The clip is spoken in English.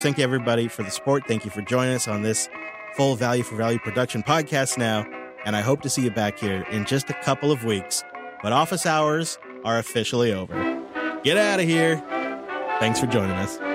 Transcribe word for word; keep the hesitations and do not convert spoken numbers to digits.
Thank you, everybody, for the support. Thank you for joining us on this full Value for Value production podcast now. And I hope to see you back here in just a couple of weeks. But office hours are officially over. Get out of here. Thanks for joining us.